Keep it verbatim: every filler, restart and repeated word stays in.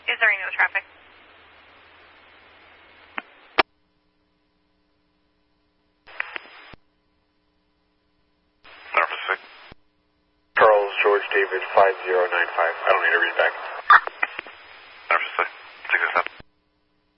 Is there any no traffic? Norfolk six. Charles George David five zero nine five. I don't need a read back.